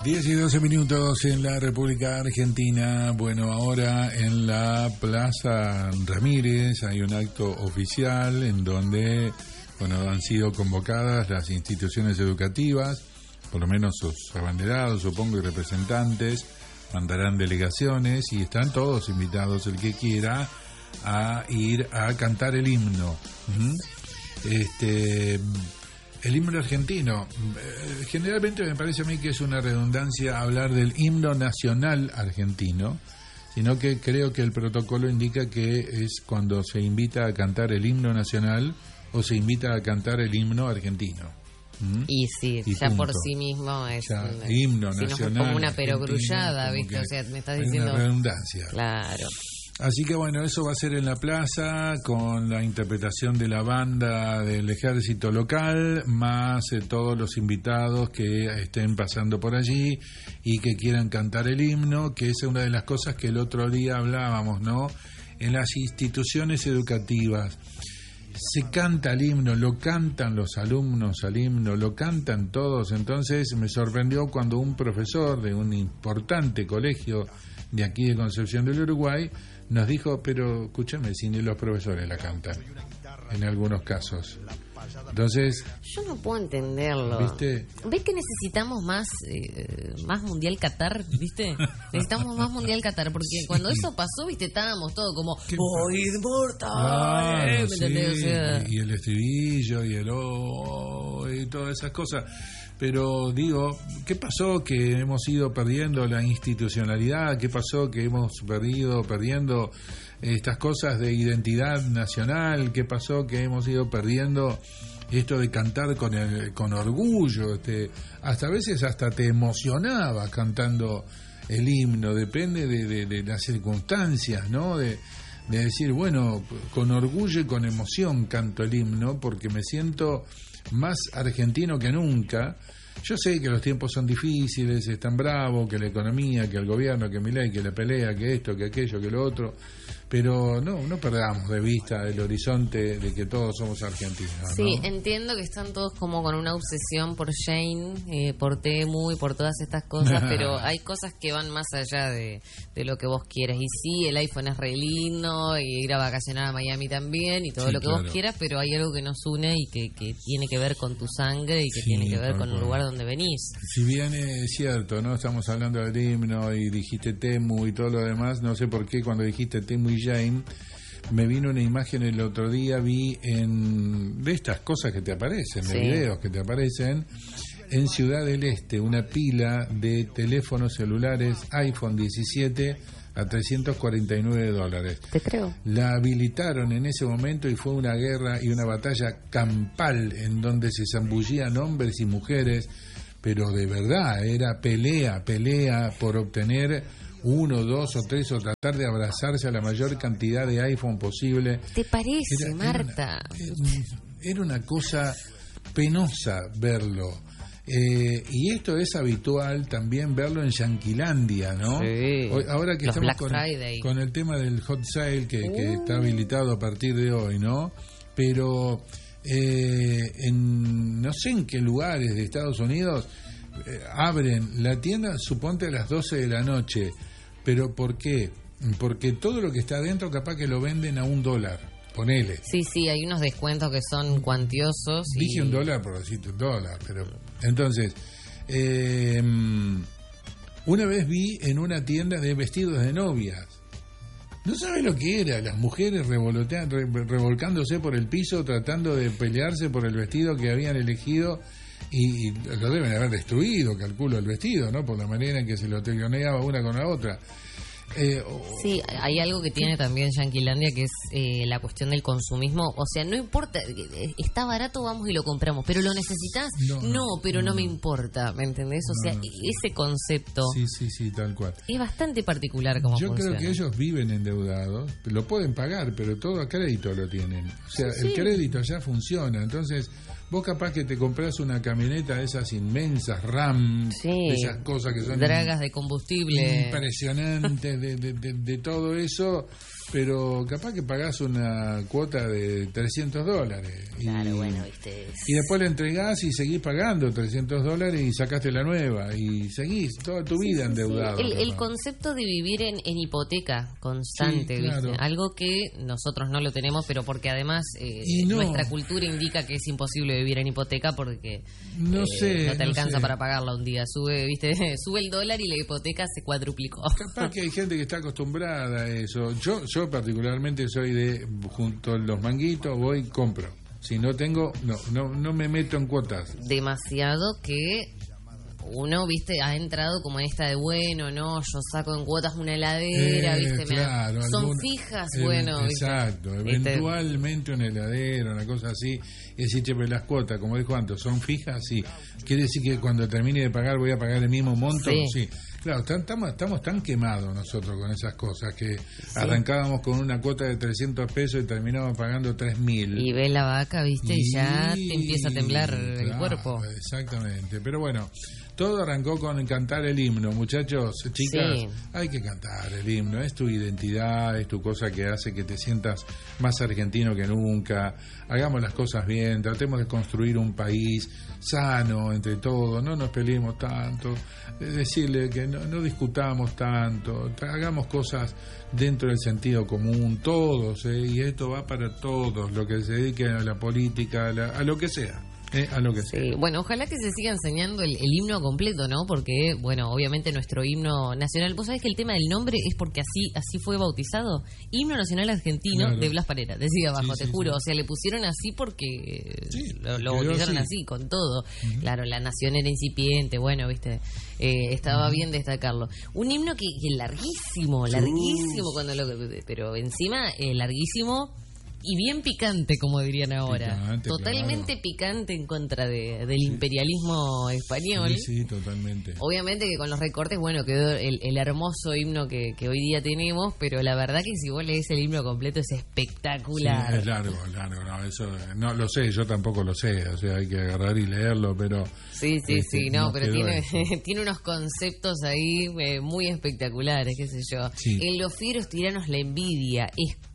10 y 12 minutos en la República Argentina. Bueno, ahora en la Plaza Ramírez hay un acto oficial en donde, bueno, han sido convocadas las instituciones educativas, por lo menos sus abanderados, supongo, y representantes, mandarán delegaciones y están todos invitados, el que quiera, a ir a cantar el himno. El himno argentino, generalmente me parece a mí que es una redundancia hablar del himno nacional argentino, sino que creo que el protocolo indica que es cuando se invita a cantar el himno nacional o se invita a cantar el himno argentino. Y sí, y ya punto. Por sí mismo es himno nacional, como una perogrullada, ¿viste? O sea, me estás diciendo una redundancia. Claro. Así que bueno, eso va a ser en la plaza con la interpretación de la banda del ejército local, más todos los invitados que estén pasando por allí y que quieran cantar el himno, que es una de las cosas que el otro día hablábamos, ¿no? En las instituciones educativas se canta el himno, lo cantan los alumnos al himno, lo cantan todos. Entonces me sorprendió cuando un profesor de un importante colegio de aquí de Concepción del Uruguay nos dijo, pero escúchame, si ni los profesores la cantan, en algunos casos. Entonces, yo no puedo entenderlo. ¿Viste? ¿Ves que necesitamos más Mundial Qatar? ¿Viste? Necesitamos más Mundial Qatar, porque sí. Cuando eso pasó, ¿viste? Estábamos todos como ¡oh, inmortal! Sí. O sea, y el estribillo y el oh, y todas esas cosas. Pero digo, ¿qué pasó que hemos ido perdiendo la institucionalidad? ¿Qué pasó que hemos perdiendo estas cosas de identidad nacional? ¿Qué pasó que hemos ido perdiendo esto de cantar con orgullo? Hasta a veces hasta te emocionaba cantando el himno, depende de las circunstancias, ¿no? De decir, bueno, con orgullo y con emoción canto el himno porque me siento más argentino que nunca. Yo sé que los tiempos son difíciles, es tan bravo, que la economía, que el gobierno, que Milei, que la pelea, que esto, que aquello, que lo otro, pero no perdamos de vista el horizonte de que todos somos argentinos, ¿no? Sí, entiendo que están todos como con una obsesión por Shane, por Temu y por todas estas cosas, pero hay cosas que van más allá de lo que vos quieras. Y sí, el iPhone es re lindo, y ir a vacacionar a Miami también, y todo sí, lo que vos quieras, pero hay algo que nos une y que tiene que ver con tu sangre y que tiene que ver con el lugar donde venís. Si bien es cierto, ¿no? Estamos hablando del himno y dijiste Temu y todo lo demás, no sé por qué cuando dijiste Temu y Jane me vino una imagen el otro día, vi de estas cosas que te aparecen, de videos que te aparecen en Ciudad del Este, una pila de teléfonos celulares iPhone 17 a $349. Te creo. La habilitaron en ese momento y fue una guerra y una batalla campal en donde se zambullían hombres y mujeres, pero de verdad era pelea por obtener 1, 2 o 3 o tratar de abrazarse a la mayor cantidad de iPhone posible. ¿Te parece, Marta? Era una cosa penosa verlo. Y esto es habitual también verlo en Yanquilandia, ¿no? Sí. Ahora que los estamos con el tema del hot sale que está habilitado a partir de hoy, ¿no? Pero no sé en qué lugares de Estados Unidos abren la tienda, suponte a las 12 de la noche. ¿Pero por qué? Porque todo lo que está adentro capaz que lo venden a $1. Ponele. Sí, hay unos descuentos que son cuantiosos. Dije $1 por decirte $1, pero entonces una vez vi en una tienda de vestidos de novias. No sabes lo que era, las mujeres revolcándose por el piso tratando de pelearse por el vestido que habían elegido y lo deben haber destruido, calculo, el vestido, ¿no? Por la manera en que se lo teloneaba una con la otra. Sí, hay algo que tiene también Yanquilandia, que es la cuestión del consumismo. O sea, no importa, está barato, vamos y lo compramos, pero ¿lo necesitas? No, pero no me importa, ¿me entendés? O sea, ese concepto sí, tal cual es bastante particular como yo funciona. Creo que ellos viven endeudados, lo pueden pagar, pero todo a crédito lo tienen. O sea, el crédito ya funciona. Entonces, Vos capaz que te compras una camioneta de esas inmensas RAM, sí, esas cosas que son dragas de combustible impresionantes de todo eso, pero capaz que pagás una cuota de $300. Claro, bueno, viste. Y después la entregás y seguís pagando $300 y sacaste la nueva y seguís toda tu vida endeudado. El concepto de vivir en hipoteca constante, claro. ¿viste? Algo que nosotros no lo tenemos, pero porque además nuestra cultura indica que es imposible vivir en hipoteca porque no te alcanza para pagarla un día. Sube el dólar y la hipoteca se cuadruplicó. Capaz que hay gente que está acostumbrada a eso. Yo particularmente soy de, junto a los manguitos, voy y compro. Si no tengo, no me meto en cuotas. Demasiado que uno, viste, ha entrado como en esta de, bueno, no, yo saco en cuotas una heladera, viste, claro, son fijas, bueno, exacto, ¿viste? Eventualmente una heladera, una cosa así, y decir, che, pero las cuotas, como dijo antes, son fijas, sí. Quiere decir que cuando termine de pagar voy a pagar el mismo monto, sí. Claro, estamos tan quemados nosotros con esas cosas que arrancábamos con una cuota de $300 y terminábamos pagando 3.000. Y ves la vaca, viste, y ya te empieza a temblar el cuerpo. Exactamente, pero bueno, todo arrancó con cantar el himno, muchachos, chicas, hay que cantar el himno, es tu identidad, es tu cosa que hace que te sientas más argentino que nunca, hagamos las cosas bien, tratemos de construir un país sano entre todos, no nos peleemos tanto, decirle que no discutamos tanto, hagamos cosas dentro del sentido común, todos, y esto va para todos, lo que se dediquen a la política, a lo que sea. A lo que sea. Bueno, ojalá que se siga enseñando el himno completo, ¿no? Porque, bueno, obviamente nuestro himno nacional, vos sabés que el tema del nombre es porque así fue bautizado. Himno Nacional Argentino, claro, de Blas Parera, decía abajo, te juro. O sea, le pusieron así porque lo bautizaron así, con todo. Claro, la nación era incipiente, bueno, viste, estaba bien destacarlo. Un himno que larguísimo, cuando pero encima larguísimo y bien picante, como dirían ahora. Picante, totalmente claro. Picante en contra del imperialismo español. Sí, totalmente. Obviamente que con los recortes, bueno, quedó el hermoso himno que hoy día tenemos, pero la verdad que si vos lees el himno completo es espectacular. Sí, es largo, no, eso no lo sé, yo tampoco lo sé, o sea, hay que agarrar y leerlo, pero... Sí, pero tiene unos conceptos ahí muy espectaculares, qué sé yo. Sí. En los fieros tiranos la envidia,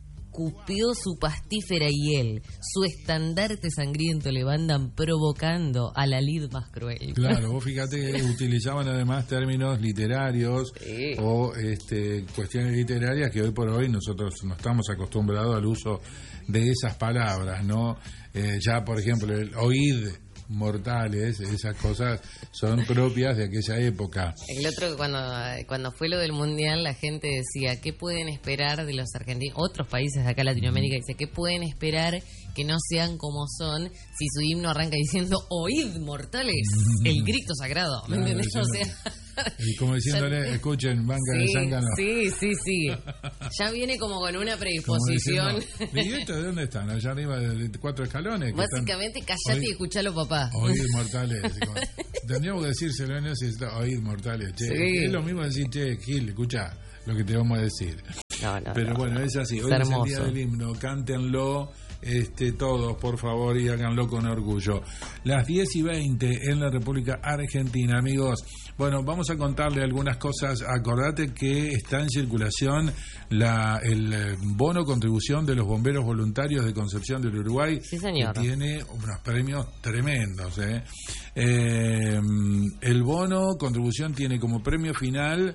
escupió su pastífera hiel, su estandarte sangriento levantan provocando a la lid más cruel. Claro, vos fíjate que utilizaban además términos literarios o cuestiones literarias que hoy por hoy nosotros no estamos acostumbrados al uso de esas palabras, ¿no? Ya, por ejemplo, el oíd mortales, esas cosas son propias de aquella época. El otro, cuando fue lo del mundial, la gente decía, ¿qué pueden esperar de los argentinos? Otros países de acá en Latinoamérica dice, ¿qué pueden esperar que no sean como son si su himno arranca diciendo, oíd mortales, el grito sagrado? ¿Me entendés? O sea, y como diciéndole, escuchen, banca de zángano. Sí. Ya viene como con una predisposición. ¿Y esto de dónde están? Allá arriba de 4 escalones. Básicamente, callate y escuchalo, papá. Oíd mortales. Tendríamos que decírselo en ese oíd mortales. Che, es lo mismo decir, che, Gil, escucha lo que te vamos a decir. Pero bueno, es así. Hoy es el día del himno, cántenlo. Todos, por favor, y háganlo con orgullo. Las 10:20 en la República Argentina, amigos. Bueno, vamos a contarle algunas cosas. Acordate que está en circulación el bono contribución de los bomberos voluntarios de Concepción del Uruguay, sí, señor, que tiene unos premios tremendos. El bono contribución tiene como premio final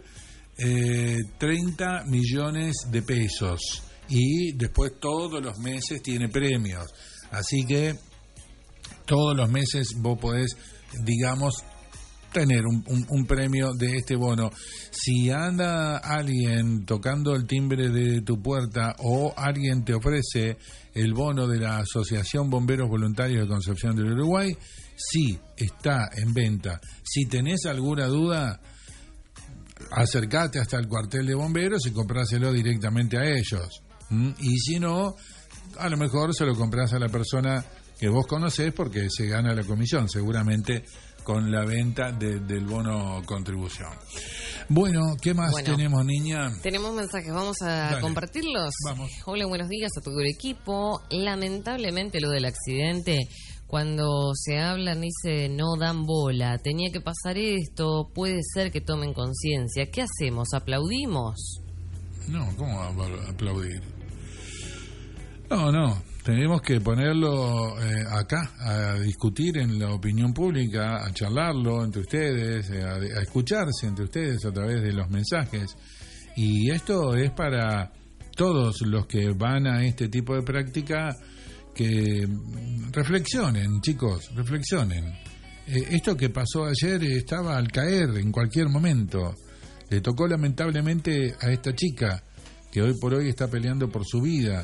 30 millones de pesos. Y después todos los meses tiene premios. Así que todos los meses vos podés, digamos, tener un premio de este bono. Si anda alguien tocando el timbre de tu puerta o alguien te ofrece el bono de la Asociación Bomberos Voluntarios de Concepción del Uruguay, sí, está en venta. Si tenés alguna duda, acercate hasta el cuartel de bomberos y compráselo directamente a ellos. Y si no, a lo mejor se lo compras a la persona que vos conocés porque se gana la comisión, seguramente con la venta del bono contribución. Bueno, ¿qué más tenemos, niña? Tenemos mensajes, vamos a compartirlos. Vamos. Hola, buenos días a todo el equipo. Lamentablemente lo del accidente Cuando se hablan, dice, no dan bola, tenía que pasar esto, puede ser que tomen conciencia. ¿Qué hacemos? ¿Aplaudimos? No, ¿cómo va a aplaudir? No, tenemos que ponerlo acá, a discutir en la opinión pública, a charlarlo entre ustedes, a escucharse entre ustedes a través de los mensajes. Y esto es para todos los que van a este tipo de práctica, que reflexionen, chicos, reflexionen. Esto que pasó ayer estaba al caer en cualquier momento. Le tocó lamentablemente a esta chica, que hoy por hoy está peleando por su vida.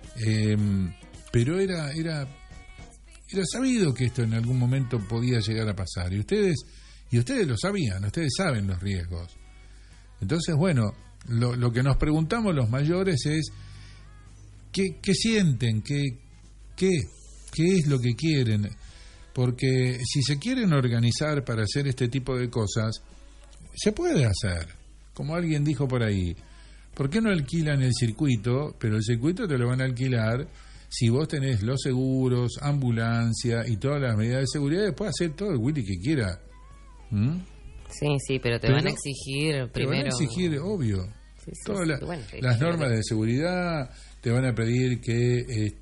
Pero era sabido que esto en algún momento podía llegar a pasar. Y ustedes lo sabían, ustedes saben los riesgos. Entonces, bueno, lo que nos preguntamos los mayores es ¿qué sienten? ¿Qué es lo que quieren? Porque si se quieren organizar para hacer este tipo de cosas, se puede hacer. Como alguien dijo por ahí, ¿por qué no alquilan el circuito? Pero el circuito te lo van a alquilar si vos tenés los seguros, ambulancia y todas las medidas de seguridad. Después hacer todo el Willy que quiera. Sí, pero te van a exigir primero. Te van a exigir, obvio. Sí, todas las normas de seguridad. Te van a pedir que,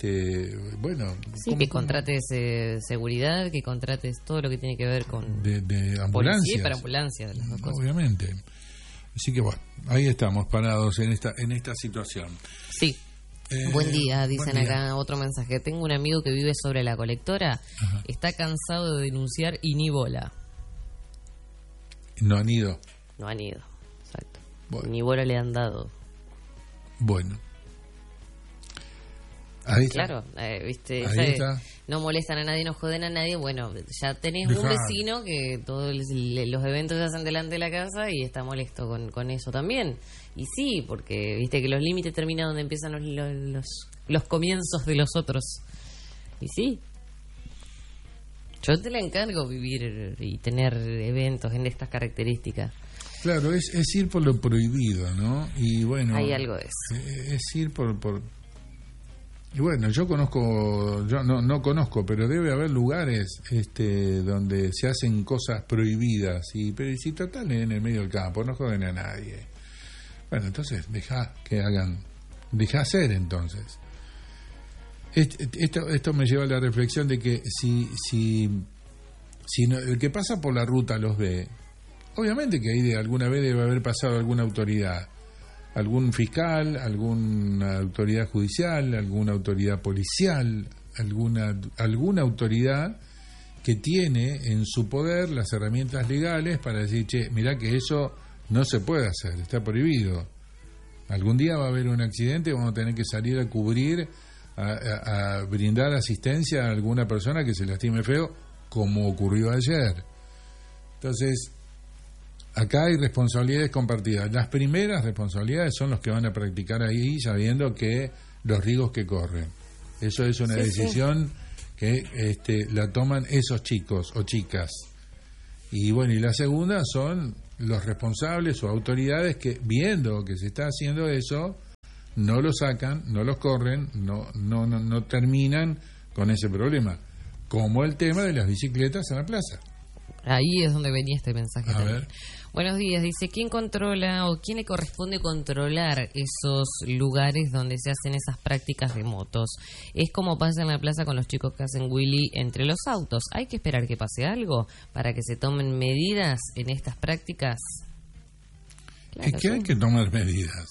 que contrates seguridad, que contrates todo lo que tiene que ver con de ambulancia. Policía para ambulancia, las dos cosas. Obviamente. Así que bueno, ahí estamos parados en esta situación. Sí. Buen día, dicen acá otro mensaje. Tengo un amigo que vive sobre la colectora. Ajá. Está cansado de denunciar y ni bola. No han ido. No han ido, exacto. Bueno. Ni bola le han dado. Bueno. Ahí está. Claro, viste, ahí está. No molestan a nadie, no joden a nadie. Bueno, ya tenés un vecino que todos los eventos se hacen delante de la casa y está molesto con eso también. Y sí, porque viste que los límites terminan donde empiezan los comienzos de los otros. Y sí, yo te la encargo vivir y tener eventos en estas características. Claro, es ir por lo prohibido, ¿no? Y bueno, hay algo de eso. Es ir por y bueno, yo no conozco, pero debe haber lugares donde se hacen cosas prohibidas, pero si total en el medio del campo, no joden a nadie. Bueno, entonces deja hacer entonces. Esto me lleva a la reflexión de que si no, el que pasa por la ruta los ve, obviamente que ahí alguna vez debe haber pasado alguna autoridad. Algún fiscal, alguna autoridad judicial, alguna autoridad policial, alguna autoridad que tiene en su poder las herramientas legales para decir, mirá que eso no se puede hacer, está prohibido. Algún día va a haber un accidente y vamos a tener que salir a cubrir, a brindar asistencia a alguna persona que se lastime feo, como ocurrió ayer. Entonces, acá hay responsabilidades compartidas. Las primeras responsabilidades son los que van a practicar ahí sabiendo que los riesgos que corren. Eso es una decisión que la toman esos chicos o chicas. Y bueno, y la segunda son los responsables o autoridades que, viendo que se está haciendo eso, no lo sacan, no los corren, no terminan con ese problema. Como el tema de las bicicletas en la plaza. Ahí es donde venía este mensaje. A ver. Buenos días, dice, ¿quién controla o quién le corresponde controlar esos lugares donde se hacen esas prácticas de motos? Es como pasa en la plaza con los chicos que hacen wheelie entre los autos. ¿Hay que esperar que pase algo para que se tomen medidas en estas prácticas? Claro, es que hay que tomar medidas.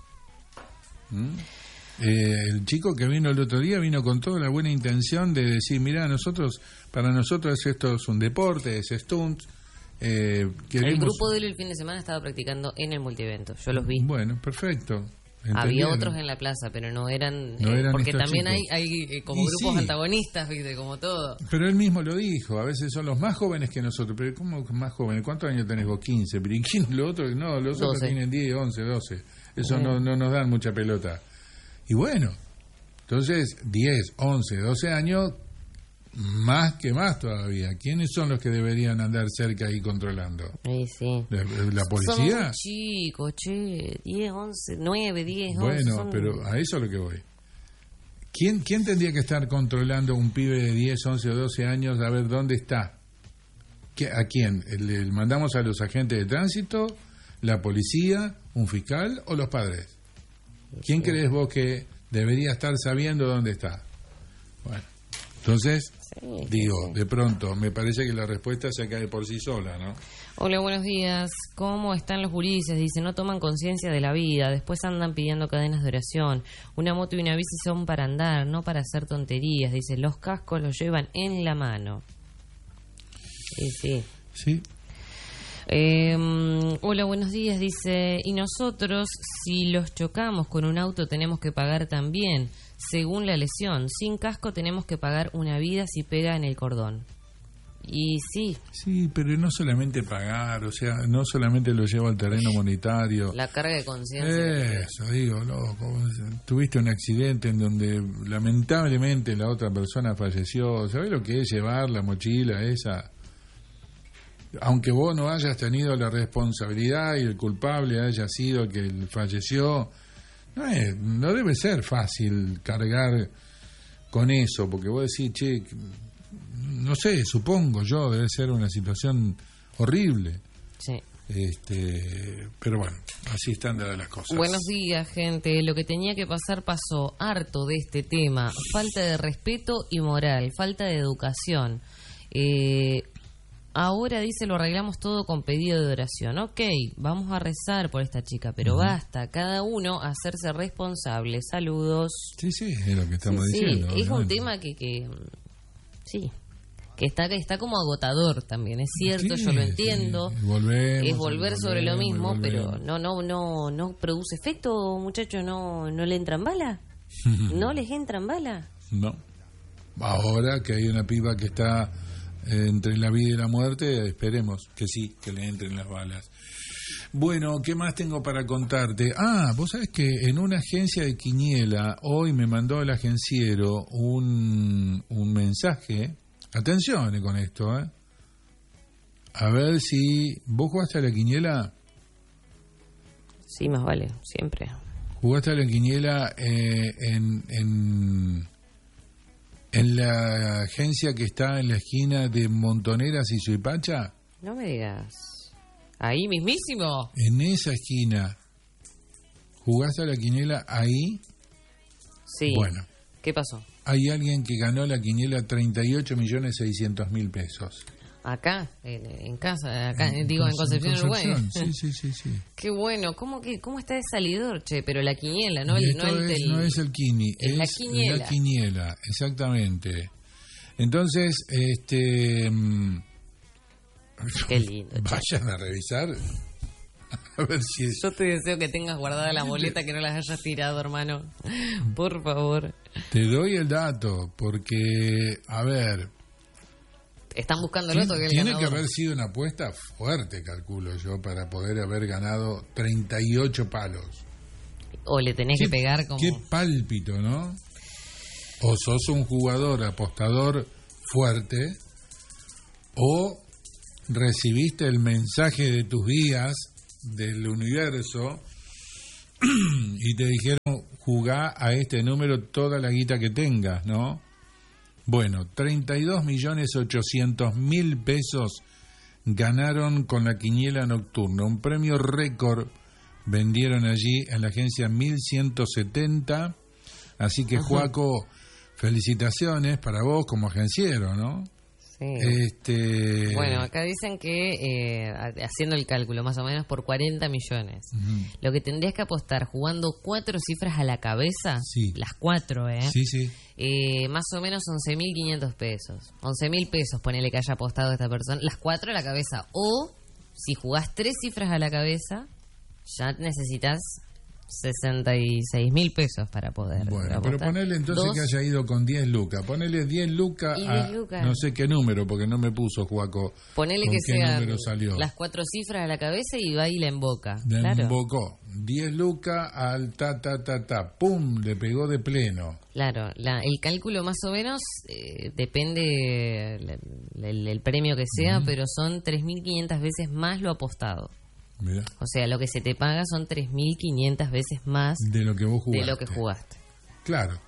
El chico que vino el otro día vino con toda la buena intención de decir, mirá, para nosotros esto es un deporte, es stunt. El grupo de él el fin de semana estaba practicando en el multievento, yo los vi. Bueno, perfecto. Había otros en la plaza, pero no eran porque también chicos. hay como grupos antagonistas, ¿viste? Como todo. Pero él mismo lo dijo, a veces son los más jóvenes que nosotros. Pero ¿cómo más jóvenes? ¿Cuántos años tenés vos? 15. ¿Pero quién lo otro? No, los 12. Otros tienen 10, 11, 12. Eso no nos dan mucha pelota. Y bueno, entonces 10, 11, 12 años, más todavía. ¿Quiénes son los que deberían andar cerca ahí controlando? Sí. ¿La policía? Son chicos, 10, 11, 9, 10, 11. Bueno, pero a eso es lo que voy. ¿Quién tendría que estar controlando un pibe de 10, 11 o 12 años a ver dónde está? ¿A quién? ¿Le mandamos a los agentes de tránsito, la policía, un fiscal o los padres? ¿Quién crees vos que debería estar sabiendo dónde está? Bueno, entonces, de pronto, me parece que la respuesta se cae por sí sola, ¿no? Hola, buenos días. ¿Cómo están los gurises? Dice, no toman conciencia de la vida, después andan pidiendo cadenas de oración. Una moto y una bici son para andar, no para hacer tonterías. Dice, los cascos los llevan en la mano. Sí. Hola, buenos días. Dice, y nosotros, si los chocamos con un auto, tenemos que pagar también, según la lesión. Sin casco tenemos que pagar una vida si pega en el cordón. Y sí. Sí, pero no solamente pagar, o sea, no solamente lo lleva al terreno monetario. La carga de conciencia. Eso, digo, loco. Tuviste un accidente en donde lamentablemente la otra persona falleció. ¿Sabés lo que es llevar la mochila esa? Aunque vos no hayas tenido la responsabilidad y el culpable haya sido el que falleció, no debe ser fácil cargar con eso, porque vos decís, che, no sé, supongo yo, debe ser una situación horrible. Sí. Pero bueno, así están dadas las cosas. Buenos días, gente. Lo que tenía que pasar pasó. Harto de este tema. Falta de respeto y moral, falta de educación. Ahora dice, lo arreglamos todo con pedido de oración. Ok, vamos a rezar por esta chica, pero basta, cada uno hacerse responsable. Saludos. Sí, es lo que estamos diciendo. Sí, es un tema que está como agotador también, es cierto, yo lo entiendo. Es volver sobre lo mismo, pero no produce efecto, muchachos, no le entran bala. ¿No les entran bala? No. Ahora que hay una piba que está entre la vida y la muerte, esperemos que sí, que le entren las balas. Bueno, ¿qué más tengo para contarte? Vos sabés que en una agencia de quiniela, hoy me mandó el agenciero un mensaje. Atención con esto, A ver si... ¿Vos jugaste a la quiniela? Sí, más vale, siempre. ¿Jugaste a la quiniela en la agencia que está en la esquina de Montoneras y Suipacha? No me digas. ¿Ahí mismísimo? En esa esquina. ¿Jugaste a la quiniela ahí? Sí. Bueno. ¿Qué pasó? Hay alguien que ganó la quiniela 38.600.000 pesos. Acá, en casa, acá, en Concepción, Uruguay. Sí. Qué bueno. ¿Cómo está de salidor, che? Pero la quiniela, no no es el quini, es la quiniela. La quiniela, exactamente. Entonces, qué lindo. Vayan a revisar. A ver si es... Yo te deseo que tengas guardada la boleta, que no las hayas tirado, hermano. Por favor. Te doy el dato, porque, a ver... Están buscando el otro que el Tiene ganador. que haber sido una apuesta fuerte, calculo yo, para poder haber ganado 38 palos. O le tenés que pegar como... Qué pálpito, ¿no? O sos un jugador apostador fuerte, o recibiste el mensaje de tus guías del universo y te dijeron, jugá a este número toda la guita que tengas, ¿no? Bueno, 32.800.000 pesos ganaron con la quiniela nocturna, un premio récord. Vendieron allí en la agencia 1.170, así que Joaco, felicitaciones para vos como agenciero, ¿no? Sí. Bueno, acá dicen que, haciendo el cálculo, más o menos por 40 millones. Lo que tendrías que apostar jugando 4 cifras a la cabeza, las 4, Sí. Más o menos 11.500 pesos. 11.000 pesos, ponele que haya apostado esta persona. Las 4 a la cabeza. O, si jugás 3 cifras a la cabeza, ya necesitas 66.000 pesos para poder apostar. Pero ponele entonces que haya ido con 10 lucas. Ponele 10 lucas a 10 lucas. No sé qué número, porque no me puso Juaco. Ponele con que qué sean número salió. las 4 cifras a la cabeza y va y la emboca. La embocó. 10 lucas al ta. ¡Pum! Le pegó de pleno. Claro, el cálculo más o menos depende el premio que sea, pero son 3.500 veces más lo apostado. Mirá. O sea, lo que se te paga son 3.500 veces más de lo que vos jugaste. de lo que jugaste. Claro.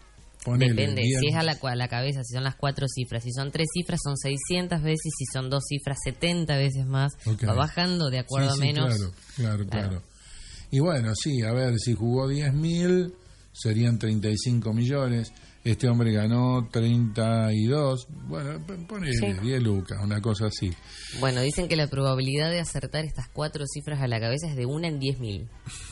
Ponele, depende, bien. si es a la cabeza, si son las 4 cifras. Si son 3 cifras, son 600 veces. Si son 2 cifras, 70 veces más. Okay. Va bajando de acuerdo a menos. Claro. Y bueno, sí, a ver, si jugó 10.000, serían 35 millones. Este hombre ganó 32. Bueno, ponele 10 lucas, una cosa así. Bueno, dicen que la probabilidad de acertar estas 4 cifras a la cabeza es de 1 en 10.000.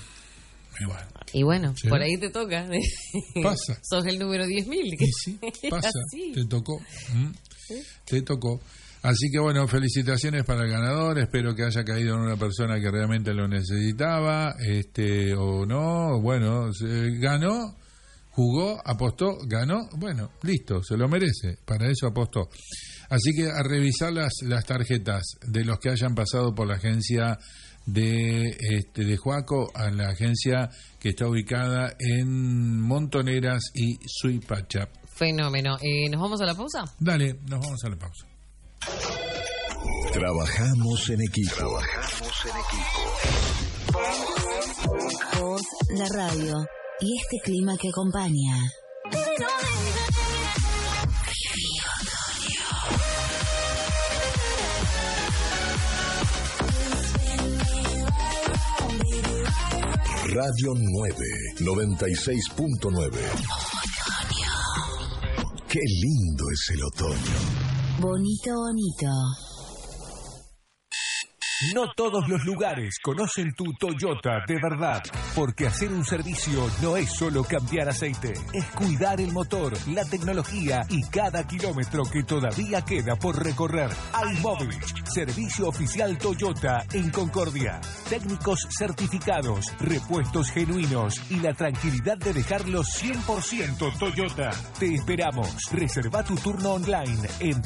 Y bueno, ¿sí? Por ahí te toca. Pasa. Sos el número 10.000. Y sí, pasa. Así. Te tocó. Te tocó. Así que bueno, felicitaciones para el ganador. Espero que haya caído en una persona que realmente lo necesitaba, o no. Bueno, ganó, jugó, apostó, ganó. Bueno, listo, se lo merece. Para eso apostó. Así que a revisar las tarjetas de los que hayan pasado por la agencia de Joaco, a la agencia que está ubicada en Montoneras y Suipacha. Fenómeno. ¿Nos vamos a la pausa? Dale, nos vamos a la pausa. Trabajamos en equipo. Voz, la radio y este clima que acompaña. Radio 9, 96.9. Qué lindo es el otoño. Bonito. No todos los lugares conocen tu Toyota de verdad, porque hacer un servicio no es solo cambiar aceite, es cuidar el motor, la tecnología y cada kilómetro que todavía queda por recorrer. iMovich, servicio oficial Toyota en Concordia. Técnicos certificados, repuestos genuinos y la tranquilidad de dejarlo 100% Toyota. Te esperamos. Reserva tu turno online en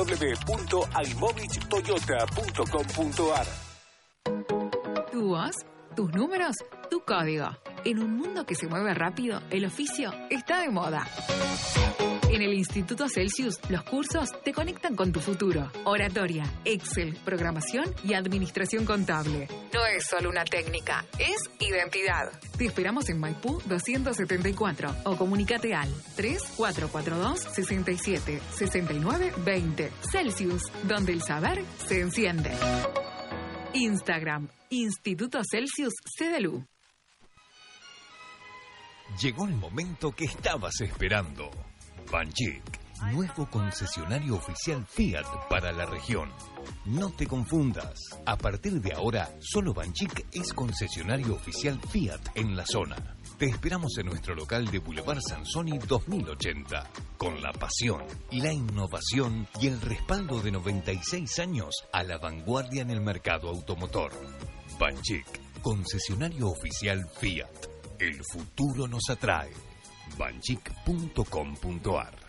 www.imovichtoyota.com.ar. Tu voz, tus números, tu código. En un mundo que se mueve rápido, el oficio está de moda. En el Instituto Celsius, los cursos te conectan con tu futuro. Oratoria, Excel, programación y administración contable. No es solo una técnica, es identidad. Te esperamos en Maipú 274 o comunícate al 3442-676920. Celsius, donde el saber se enciende. Instagram, Instituto Celsius CDLU. Llegó el momento que estabas esperando. Banchik, nuevo concesionario oficial Fiat para la región. No te confundas. A partir de ahora, solo Banchik es concesionario oficial Fiat en la zona. Te esperamos en nuestro local de Boulevard Sansoni 2080, con la pasión y la innovación y el respaldo de 96 años a la vanguardia en el mercado automotor. Banchik, concesionario oficial Fiat. El futuro nos atrae. banchik.com.ar.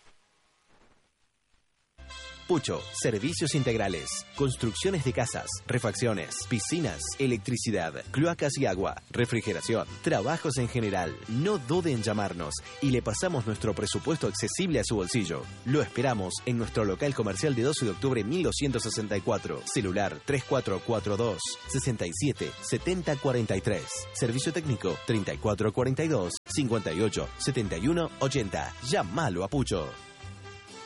Pucho, servicios integrales, construcciones de casas, refacciones, piscinas, electricidad, cloacas y agua, refrigeración, trabajos en general. No dude en llamarnos y le pasamos nuestro presupuesto accesible a su bolsillo. Lo esperamos en nuestro local comercial de 12 de octubre 1264, celular 3442 67 70 43, servicio técnico 3442 58 71 80. Llámalo a Pucho.